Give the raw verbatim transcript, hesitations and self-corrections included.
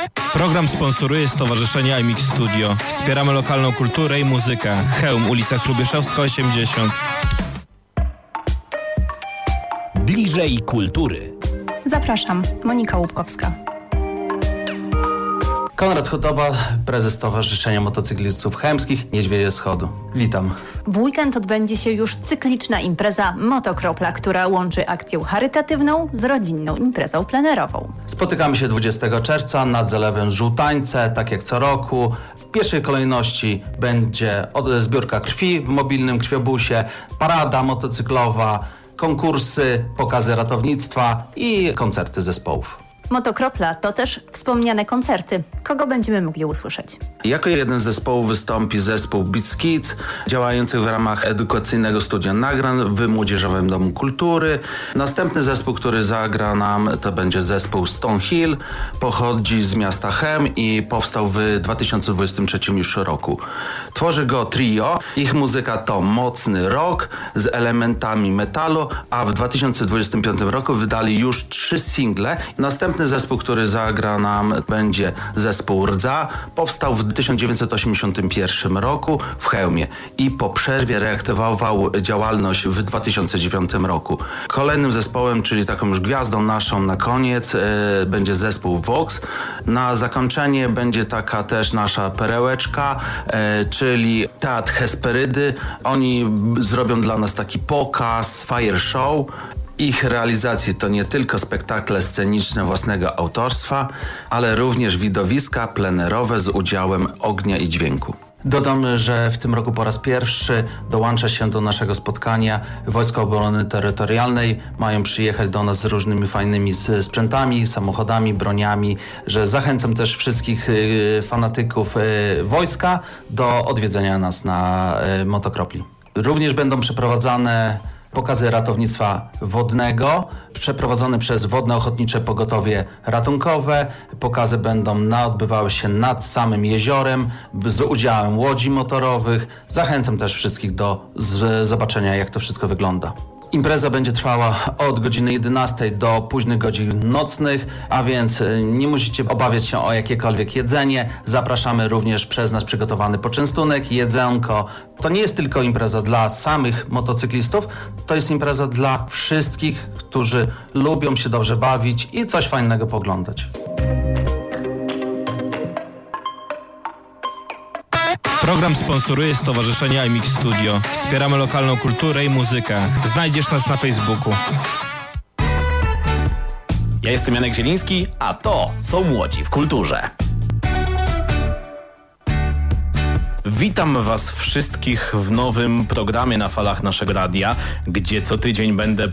Program sponsoruje Stowarzyszenie iMix Studio. Wspieramy lokalną kulturę i muzykę. Chełm, ulica Hrubieszowska osiemdziesiąt. Bliżej kultury. Zapraszam, Monika Łupkowska. Konrad Chudoba, prezes Stowarzyszenia Motocyklistów Chełmskich Niedźwiedzie Schodu. Witam. W weekend odbędzie się już cykliczna impreza Motokropla, która łączy akcję charytatywną z rodzinną imprezą plenerową. Spotykamy się dwudziestego czerwca nad zalewem Żółtańce, tak jak co roku. W pierwszej kolejności będzie zbiórka krwi w mobilnym krwiobusie, parada motocyklowa, konkursy, pokazy ratownictwa i koncerty zespołów. Motokropla to też wspomniane koncerty. Kogo będziemy mogli usłyszeć? Jako jeden z zespołów wystąpi zespół Beats Kids, działający w ramach edukacyjnego studia nagrań w Młodzieżowym Domu Kultury. Następny zespół, który zagra nam, to będzie zespół Stone Hill. Pochodzi z miasta Chełm i powstał w dwa tysiące dwudziestym trzecim już roku. Tworzy go trio. Ich muzyka to mocny rock z elementami metalu, a w dwa tysiące dwudziestym piątym roku wydali już trzy single. Następny zespół, który zagra nam, będzie zespół Rdza. Powstał w tysiąc dziewięćset osiemdziesiątym pierwszym roku w Chełmie i po przerwie reaktywował działalność w dwa tysiące dziewiątym roku. Kolejnym zespołem, czyli taką już gwiazdą naszą na koniec, yy, będzie zespół Vox. Na zakończenie będzie taka też nasza perełeczka, yy, czyli Teatr Hesperydy. Oni zrobią dla nas taki pokaz, fire show. Ich realizacji to nie tylko spektakle sceniczne własnego autorstwa, ale również widowiska plenerowe z udziałem ognia i dźwięku. Dodam, że w tym roku po raz pierwszy dołącza się do naszego spotkania Wojska Obrony Terytorialnej. Mają przyjechać do nas z różnymi fajnymi sprzętami, samochodami, broniami, że zachęcam też wszystkich fanatyków wojska do odwiedzenia nas na Motokropli. Również będą przeprowadzane pokazy ratownictwa wodnego, przeprowadzone przez Wodne Ochotnicze Pogotowie Ratunkowe. Pokazy będą na, odbywały się nad samym jeziorem z udziałem łodzi motorowych. Zachęcam też wszystkich do z, zobaczenia, jak to wszystko wygląda. Impreza będzie trwała od godziny jedenastej do późnych godzin nocnych, a więc nie musicie obawiać się o jakiekolwiek jedzenie. Zapraszamy również przez nas przygotowany poczęstunek, jedzonko. To nie jest tylko impreza dla samych motocyklistów, to jest impreza dla wszystkich, którzy lubią się dobrze bawić i coś fajnego pooglądać. Program sponsoruje Stowarzyszenie iMix Studio. Wspieramy lokalną kulturę i muzykę. Znajdziesz nas na Facebooku. Ja jestem Janek Zieliński, a to są Młodzi w Kulturze. Witam Was wszystkich w nowym programie na falach naszego radia, gdzie co tydzień będę